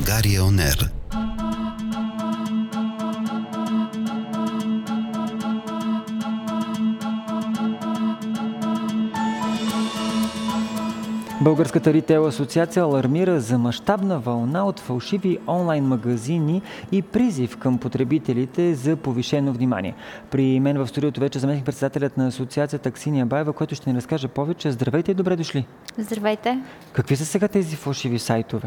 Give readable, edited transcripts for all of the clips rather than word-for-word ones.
България ОНЕР. Българската ритейл асоциация алармира за мащабна вълна от фалшиви онлайн магазини и призив към потребителите за повишено внимание. При мен в студиото вече заместник-председателят на асоциацията Аксинья Баева, който ще ни разкаже повече. Здравейте и добре дошли! Здравейте! Какви са сега тези фалшиви сайтове?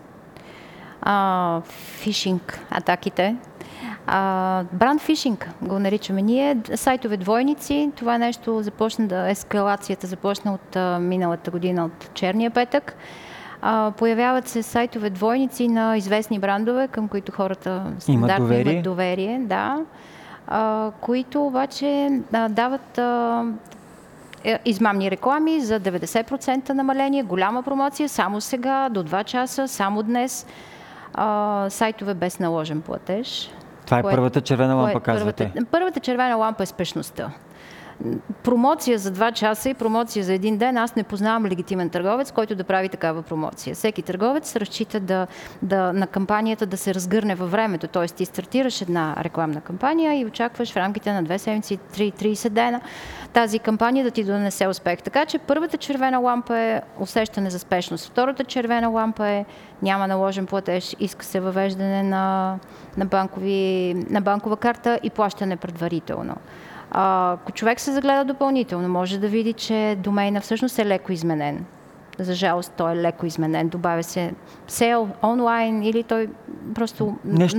Фишинг атаките. Бранд фишинг го наричаме ние. Сайтове двойници. Това нещо ескалацията започна от миналата година, от черния петък. Появяват се сайтове двойници на известни брандове, към които хората стандартно имат доверие. Да, които обаче дават измамни реклами за 90% намаление, голяма промоция, само сега, до 2 часа, само днес. Сайтове без наложен платеж. Това е първата червена лампа, казвате? Първата червена лампа е спешността. Промоция за 2 часа и промоция за 1 ден. Аз не познавам легитимен търговец, който да прави такава промоция. Всеки търговец разчита на кампанията да се разгърне във времето. Т.е. ти стартираш една рекламна кампания и очакваш в рамките на 2 седмици, 30 дена тази кампания да ти донесе успех. Така че първата червена лампа е усещане за спешност. Втората червена лампа е няма наложен платеж, иска се въвеждане на банкова карта и плащане предварително. Ако човек се загледа допълнително, може да види, че домейна всъщност е леко изменен. За жалост, той е леко изменен. Добавя се sale онлайн или той просто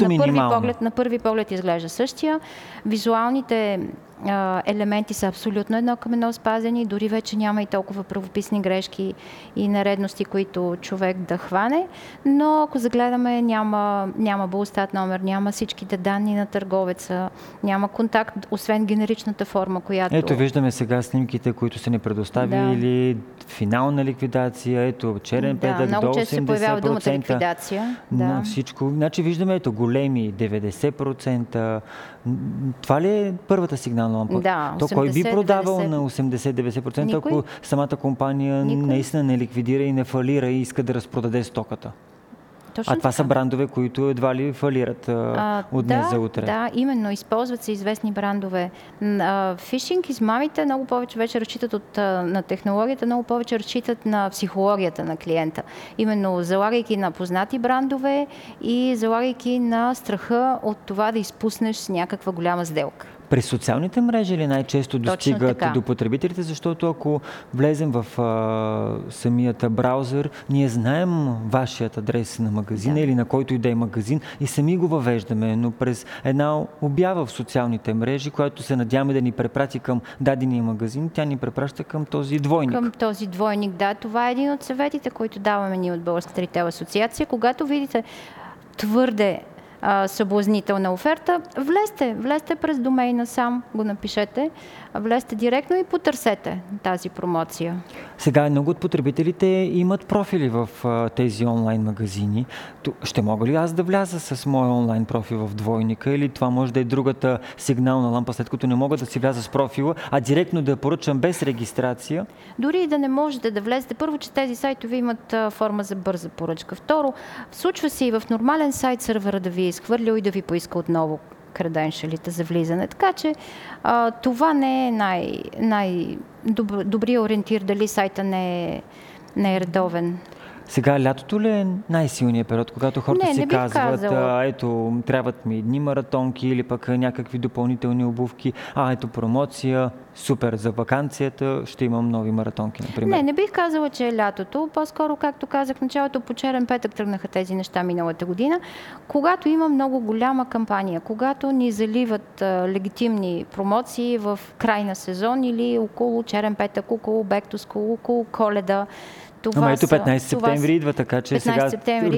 на първи поглед изглежда същия. Визуалните елементи са абсолютно едно към едно спазени, дори вече няма и толкова правописни грешки и нередности, които човек да хване, но ако загледаме, няма БУЛСТАТ номер, няма всичките данни на търговеца, няма контакт, освен генеричната форма, която... Ето виждаме сега снимките, които са ни предоставили, финална ликвидация, ето черен петък до 80%. Много често се появява думата ликвидация. На всичко. Значи виждаме ето големи 90%. Това ли е първата сигнална лампа? Да, 80, то кой би продавал 90. на 80-90%, ако самата компания наистина не ликвидира и не фалира и иска да разпродаде стоката? Точно това са брандове, които едва ли фалират от днес за утре. Да, именно. Използват се известни брандове. Фишинг измамите много повече вече разчитат на технологията, много повече разчитат на психологията на клиента. Именно залагайки на познати брандове и залагайки на страха от това да изпуснеш някаква голяма сделка. През социалните мрежи ли най-често достигат до потребителите, защото ако влезем в самият браузър, ние знаем вашият адрес на магазина или на който и да е магазин и сами го въвеждаме, но през една обява в социалните мрежи, която се надяваме да ни препрати към дадения магазин, тя ни препраща към този двойник. Към този двойник, да. Това е един от съветите, които даваме ние от Българската ритейл асоциация. Когато видите твърде съблазнителна оферта, влезте през домейна сам, го напишете, влезте директно и потърсете тази промоция. Сега много от потребителите имат профили в тези онлайн магазини. Ще мога ли аз да вляза с моя онлайн профил в двойника или това може да е другата сигнална лампа, след като не мога да си вляза с профила, а директно да поръчам без регистрация? Дори и да не можете да влезете. Първо, че тези сайтове имат форма за бърза поръчка. Второ, случва се и в нормален сайт сървъра да ви е изхвърлил и да ви поиска отново креденшалите за влизане. Така че това не е най-добрият ориентир дали сайта не е редовен. Сега лятото ли е най-силният период, когато хората си казват, ето, трябват ми едни маратонки или пък някакви допълнителни обувки, ето промоция, супер, за ваканцията ще имам нови маратонки, например. Не бих казала, че е лятото. По-скоро, както казах в началото, по черен петък тръгнаха тези неща миналата година. Когато има много голяма кампания, когато ни заливат легитимни промоции в край на сезон или около черен петък, около Back to School, около Коледа. Ето 15 септември идва, така че сега